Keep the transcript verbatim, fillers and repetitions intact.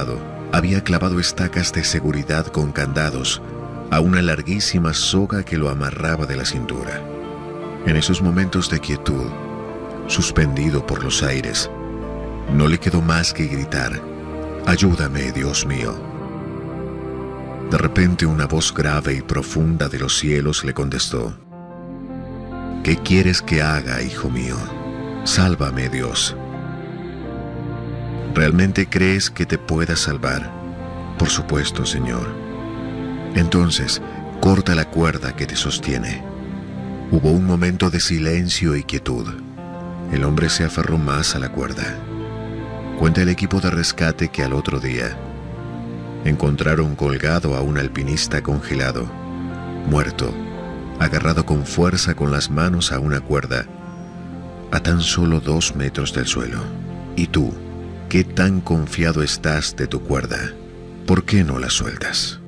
lado, había clavado estacas de seguridad con candados a una larguísima soga que lo amarraba de la cintura. En esos momentos de quietud, suspendido por los aires, no le quedó más que gritar: «Ayúdame, Dios mío». De repente una voz grave y profunda de los cielos le contestó: «¿Qué quieres que haga, hijo mío? Sálvame, Dios». ¿Realmente crees que te pueda salvar? Por supuesto, Señor. Entonces, corta la cuerda que te sostiene. Hubo un momento de silencio y quietud. El hombre se aferró más a la cuerda. Cuenta el equipo de rescate que al otro día encontraron colgado a un alpinista congelado, muerto, agarrado con fuerza con las manos a una cuerda, a tan solo dos metros del suelo. ¿Y tú, qué tan confiado estás de tu cuerda? ¿Por qué no la sueltas?